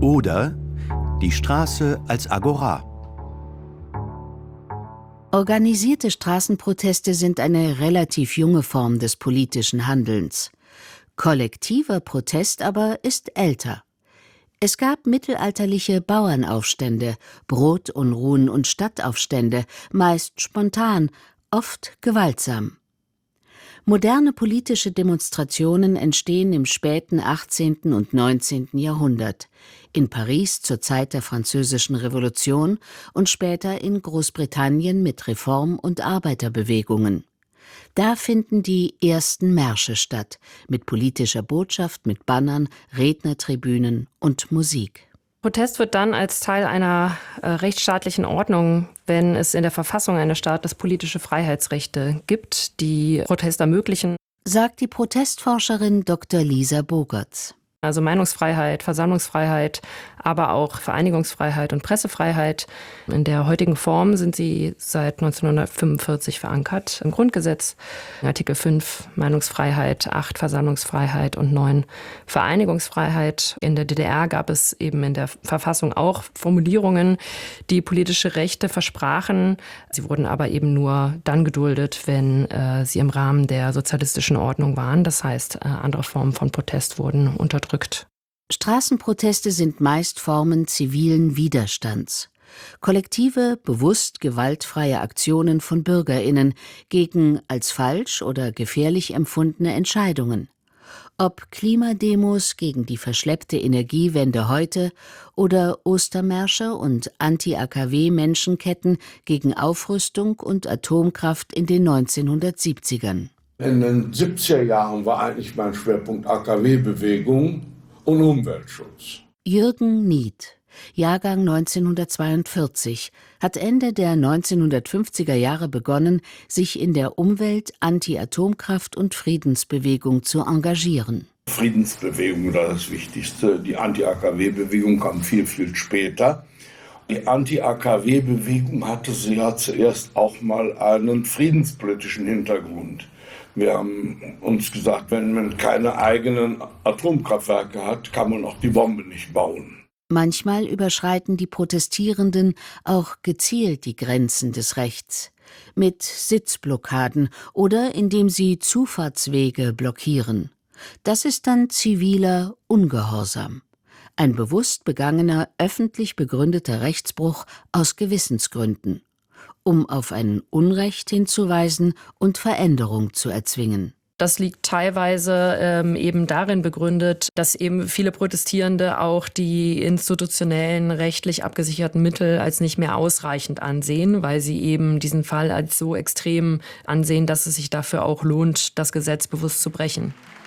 Oder die Straße als Agora. Organisierte Straßenproteste sind eine relativ junge Form des politischen Handelns. Kollektiver Protest aber ist älter. Es gab mittelalterliche Bauernaufstände, Brotunruhen und Stadtaufstände, meist spontan, oft gewaltsam. Moderne politische Demonstrationen entstehen im späten 18. und 19. Jahrhundert, in Paris zur Zeit der Französischen Revolution und später in Großbritannien mit Reform- und Arbeiterbewegungen. Da finden die ersten Märsche statt, mit politischer Botschaft, mit Bannern, Rednertribünen und Musik. Protest wird dann als Teil einer rechtsstaatlichen Ordnung, wenn es in der Verfassung eines Staates politische Freiheitsrechte gibt, die Protest ermöglichen, sagt die Protestforscherin Dr. Lisa Bogertz. Also Meinungsfreiheit, Versammlungsfreiheit, aber auch Vereinigungsfreiheit und Pressefreiheit. In der heutigen Form sind sie seit 1945 verankert im Grundgesetz. Artikel 5 Meinungsfreiheit, 8 Versammlungsfreiheit und 9 Vereinigungsfreiheit. In der DDR gab es eben in der Verfassung auch Formulierungen, die politische Rechte versprachen. Sie wurden aber eben nur dann geduldet, wenn sie im Rahmen der sozialistischen Ordnung waren. Das heißt, andere Formen von Protest wurden unterdrückt. Straßenproteste sind meist Formen zivilen Widerstands. Kollektive, bewusst gewaltfreie Aktionen von BürgerInnen gegen als falsch oder gefährlich empfundene Entscheidungen. Ob Klimademos gegen die verschleppte Energiewende heute oder Ostermärsche und Anti-AKW-Menschenketten gegen Aufrüstung und Atomkraft in den 1970ern. In den 70er Jahren war eigentlich mein Schwerpunkt AKW-Bewegung und Umweltschutz. Jürgen Nied, Jahrgang 1942, hat Ende der 1950er Jahre begonnen, sich in der Umwelt-, Anti-Atomkraft- und Friedensbewegung zu engagieren. Friedensbewegung war das Wichtigste. Die Anti-AKW-Bewegung kam viel, viel später. Die Anti-AKW-Bewegung hatte sie ja zuerst auch mal einen friedenspolitischen Hintergrund. Wir haben uns gesagt, wenn man keine eigenen Atomkraftwerke hat, kann man auch die Bombe nicht bauen. Manchmal überschreiten die Protestierenden auch gezielt die Grenzen des Rechts, mit Sitzblockaden oder indem sie Zufahrtswege blockieren. Das ist dann ziviler Ungehorsam. Ein bewusst begangener, öffentlich begründeter Rechtsbruch aus Gewissensgründen, um auf ein Unrecht hinzuweisen und Veränderung zu erzwingen. Das liegt teilweise eben darin begründet, dass eben viele Protestierende auch die institutionellen, rechtlich abgesicherten Mittel als nicht mehr ausreichend ansehen, weil sie eben diesen Fall als so extrem ansehen, dass es sich dafür auch lohnt, das Gesetz bewusst zu brechen.